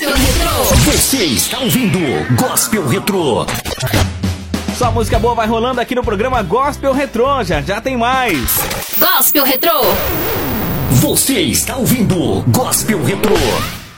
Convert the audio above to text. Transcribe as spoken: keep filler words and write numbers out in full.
Gospel Retrô. Você está ouvindo Gospel Retrô. Só música boa vai rolando aqui no programa Gospel Retrô. Já já tem mais. Gospel Retrô. Você está ouvindo Gospel Retrô.